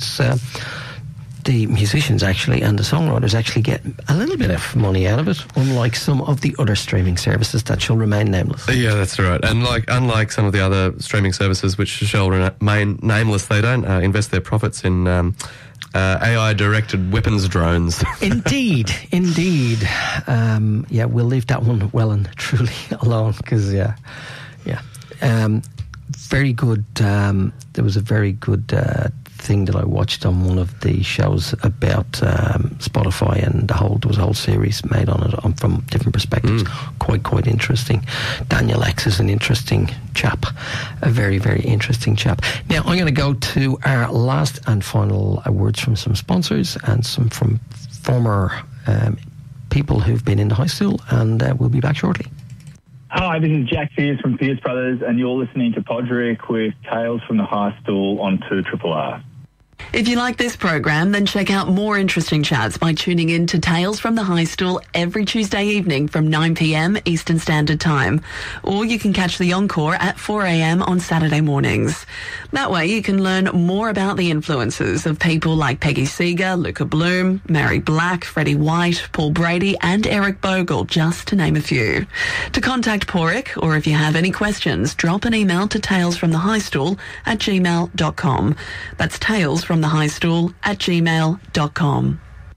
it's the musicians actually and the songwriters actually get a little bit of money out of it, unlike some of the other streaming services that shall remain nameless. Yeah, that's right. And unlike some of the other streaming services which shall remain nameless, they don't invest their profits in AI-directed weapons drones. Indeed. Yeah, we'll leave that one well and truly alone, because, very good. There was a very good thing that I watched on one of the shows about Spotify, and there was a whole series made on it from different perspectives. Quite interesting. Daniel X is an interesting chap, a very, very interesting chap. Now I'm going to go to our last and final words from some sponsors and some from former people who've been in the high school, and we'll be back shortly. Hi, this is Jack Fierce from Fierce Brothers, and you're listening to Podrick with Tales from the High Stool on 2RRR. If you like this program, then check out more interesting chats by tuning in to Tales from the High Stool every Tuesday evening from 9 p.m. Eastern Standard Time. Or you can catch the encore at 4 a.m. on Saturday mornings. That way you can learn more about the influences of people like Peggy Seeger, Luca Bloom, Mary Black, Freddie White, Paul Brady and Eric Bogle, just to name a few. To contact Porrick, or if you have any questions, drop an email to talesfromthehighstool@gmail.com. That's talesfromthehighstool@gmail.com.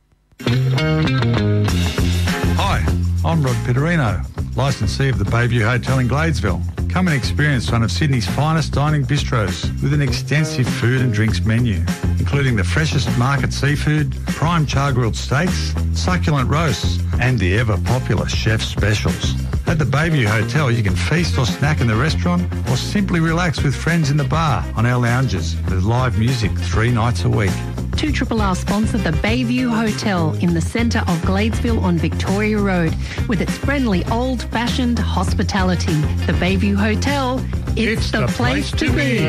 Hi, I'm Rod Pitterino, licensee of the Bayview Hotel in Gladesville. Come and experience one of Sydney's finest dining bistros with an extensive food and drinks menu, including the freshest market seafood, prime char-grilled steaks, succulent roasts, and the ever-popular chef specials. At the Bayview Hotel, you can feast or snack in the restaurant or simply relax with friends in the bar on our lounges with live music 3 nights a week. 2RRR sponsor the Bayview Hotel in the centre of Gladesville on Victoria Road with its friendly old-fashioned hospitality. The Bayview Hotel, it's the place to be.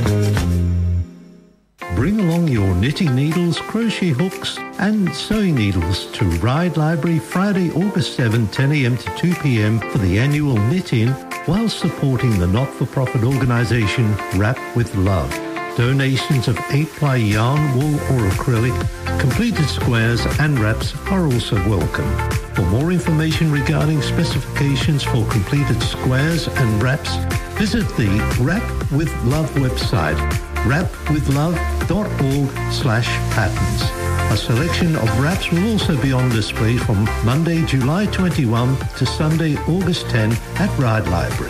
Bring along your knitting needles, crochet hooks and sewing needles to Ride Library Friday, August 7, 10 a.m. to 2 p.m. for the annual knit-in while supporting the not-for-profit organisation Wrap with Love. Donations of 8-ply yarn, wool or acrylic, completed squares and wraps are also welcome. For more information regarding specifications for completed squares and wraps, visit the Wrap with Love website, wrapwithlove.org/patterns. A selection of wraps will also be on display from Monday, July 21 to Sunday, August 10 at Ride Library.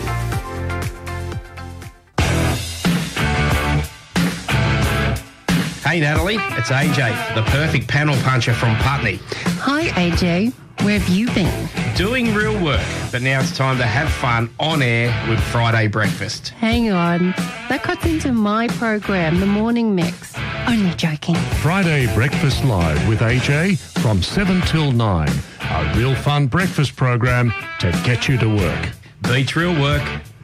Hey Natalie, it's AJ, the perfect panel puncher from Putney. Hi AJ, where have you been? Doing real work, but now it's time to have fun on air with Friday Breakfast. Hang on, that cuts into my program, The Morning Mix. Only joking. Friday Breakfast Live with AJ from 7 till 9. A real fun breakfast program to get you to work. Beats real work.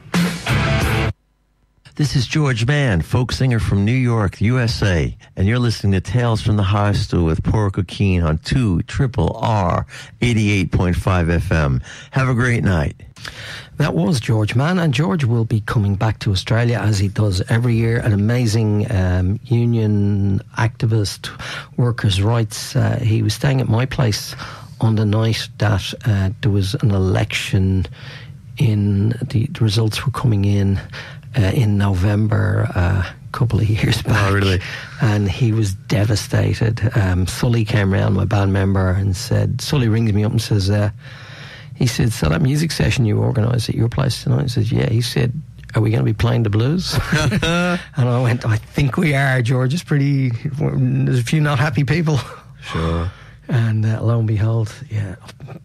This is George Mann, folk singer from New York, USA, and you're listening to Tales from the High Stool with Porrick O'Keen on 2RRR 88.5 FM. Have a great night. That was George Mann, and George will be coming back to Australia as he does every year. An amazing union activist, workers' rights. He was staying at my place on the night that there was an election. The results were coming in November a couple of years back. Oh, really? And he was devastated. Sully came round, my band member, and Sully rings me up and says, he said, so that music session you organised at your place tonight? I said, yeah. He said, are we going to be playing the blues? And I went, I think we are, George. It's there's a few not happy people. Sure. And lo and behold, yeah.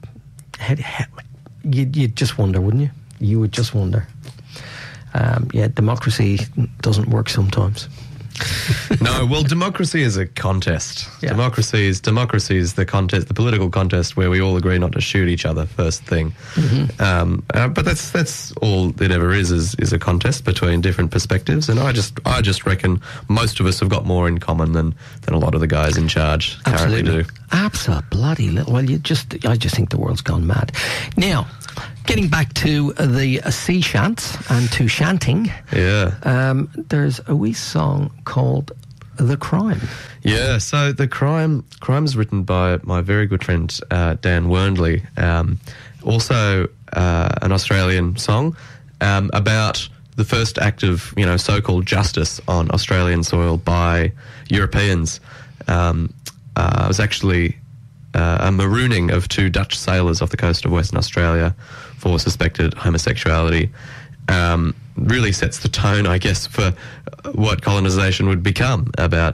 You'd just wonder, wouldn't you? You would just wonder. Democracy doesn't work sometimes. No, well, democracy is a contest. Yeah. Democracy is the contest, the political contest where we all agree not to shoot each other first thing. Mm-hmm. But that's all it ever is a contest between different perspectives. And I just reckon most of us have got more in common than a lot of the guys in charge currently do. Absolutely. Well, I just think the world's gone mad. Now, getting back to the sea chants and to chanting, yeah. There's a wee song called The Crime. Yeah, so The Crime is written by my very good friend Dan Wernley, also an Australian song about the first act of, so-called justice on Australian soil by Europeans. It was actually a marooning of 2 Dutch sailors off the coast of Western Australia for suspected homosexuality. Really sets the tone, I guess, for what colonisation would become about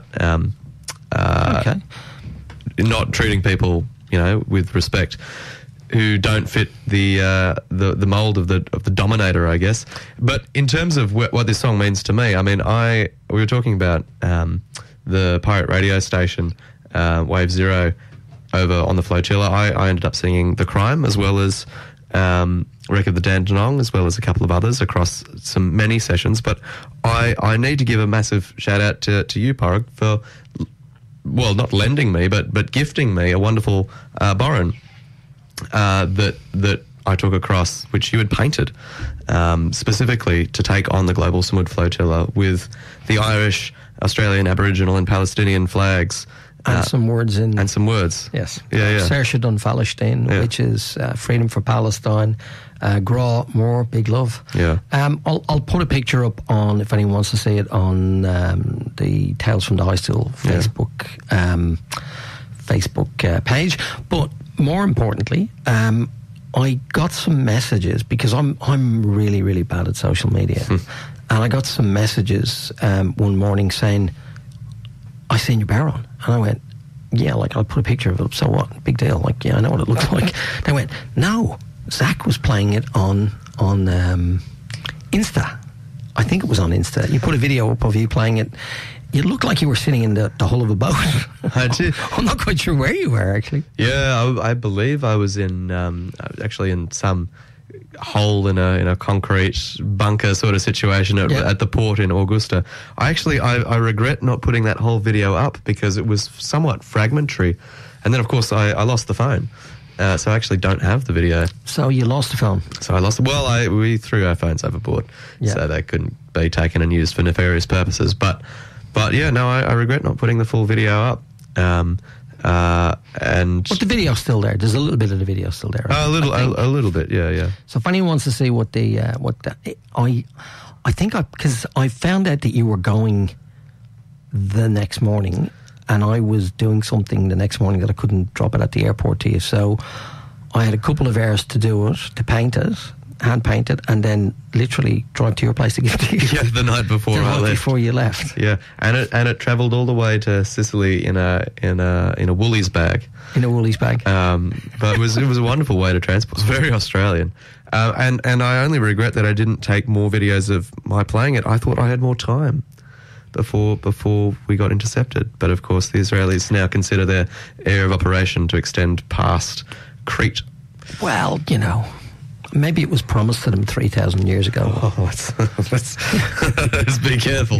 not treating people, with respect, who don't fit the mould of the dominator, I guess. But in terms of what this song means to me, I mean, we were talking about the pirate radio station, Wave Zero, over on the Flotilla. I ended up singing The Crime as well as Wreck of the Dandenong, as well as a couple of others across many sessions. But I need to give a massive shout out to you, Porg, for, well, not lending me, but gifting me a wonderful Boran that I took across, which you had painted specifically to take on the Global Samud Flotilla with the Irish, Australian, Aboriginal and Palestinian flags. And some words in... And some words. Yes. Yeah. Saoirse Dun Palestine, which is freedom for Palestine. Gra, more, big love. Yeah. I'll put a picture up on, if anyone wants to see it, on the Tales from the High Stool Facebook page. But more importantly, I got some messages, because I'm really, really bad at social media. And I got some messages one morning saying, I seen your Baron. And I went, yeah, I put a picture of it up, so what? Big deal. I know what it looks like. They went, no, Zach was playing it on Insta. I think it was on Insta. You put a video up of you playing it. You looked like you were sitting in the hull of a boat. I did. I'm not quite sure where you were, actually. Yeah, I believe I was in some hole in a concrete bunker sort of situation at the port in Augusta. I regret not putting that whole video up because it was somewhat fragmentary, and then of course I lost the phone, so I actually don't have the video. So you lost the phone? So I lost it. Well, we threw our phones overboard, so they couldn't be taken and used for nefarious purposes. But yeah, no, I regret not putting the full video up. But the video's still there. There's a little bit of the video still there. A little bit, yeah. So if anyone wants to see because I found out that you were going the next morning, and I was doing something the next morning that I couldn't drop it at the airport to you. So I had a couple of hours to do it, to paint it, hand paint it, and then literally drive to your place to give it to you. Yeah, the night before I left. Before you left. Yeah, and it travelled all the way to Sicily in a Woolies bag. In a Woolies bag. But it was a wonderful way to transport. It was very Australian. And I only regret that I didn't take more videos of my playing it. I thought I had more time before we got intercepted. But of course, the Israelis now consider their area of operation to extend past Crete. Well, maybe it was promised to them 3,000 years ago. Oh, let's be careful.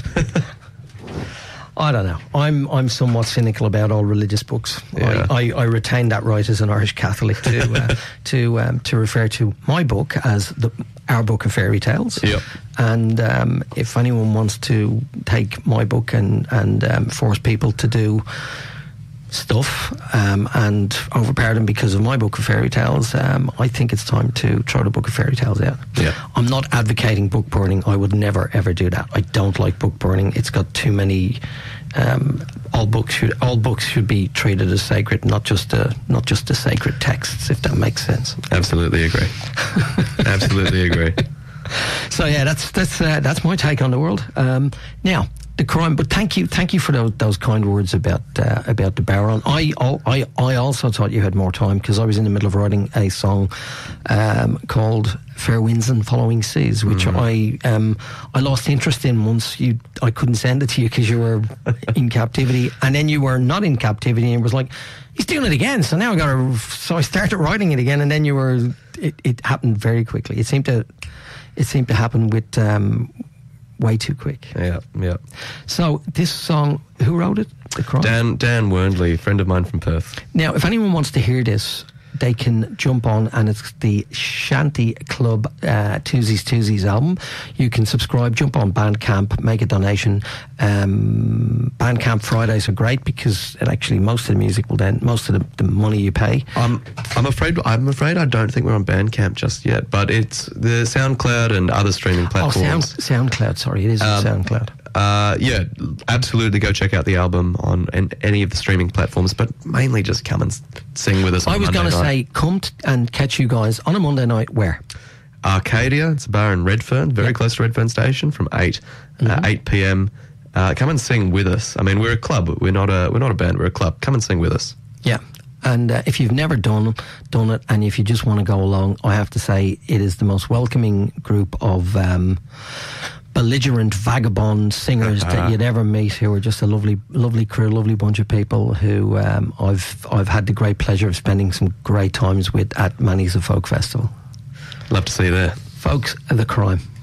I don't know. I'm somewhat cynical about all religious books. Yeah. I retain that right as an Irish Catholic to refer to my book as our book of fairy tales. Yep. And if anyone wants to take my book and force people to do stuff and overpower them because of my book of fairy tales, I think it's time to throw the book of fairy tales out. Yeah. I'm not advocating book burning. I would never ever do that. I don't like book burning. It's got too many. All books should be treated as sacred, not just the sacred texts, if that makes sense. Absolutely agree. Absolutely agree. So yeah, that's my take on the world. Now, the crime, but thank you for those kind words about the Baron. I also thought you had more time because I was in the middle of writing a song called Fair Winds and Following Seas, which I lost interest in once I couldn't send it to you because you were in captivity, and then you were not in captivity, and it was like, he's doing it again, so now so I started writing it again, and then it happened very quickly. It seemed to happen with way too quick. Yeah. So this song, who wrote it? The Crime? Dan Wernley, friend of mine from Perth. Now, if anyone wants to hear this, they can jump on, and it's the Shanty Club Tuesdays album. You can subscribe, jump on Bandcamp, make a donation. Bandcamp Fridays are great because it actually, most of the music will then, most of the money you pay. I'm afraid I don't think we're on Bandcamp just yet, but it's the SoundCloud and other streaming platforms. SoundCloud, sorry, it is on SoundCloud. Yeah, absolutely go check out the album on any of the streaming platforms, but mainly just come and sing with us on I was going to say, come and catch you guys on a Monday night where? Arcadia, it's a bar in Redfern, very close to Redfern Station, from 8 p.m. Come and sing with us. I mean, we're a club. We're not a band. We're a club. Come and sing with us. Yeah. And if you've never done it, and if you just want to go along, I have to say it is the most welcoming group of belligerent vagabond singers that you'd ever meet, who are just a lovely crew, lovely bunch of people who I've had the great pleasure of spending some great times with at Manny's a Folk Festival. Love to see you there. Folks, the crime.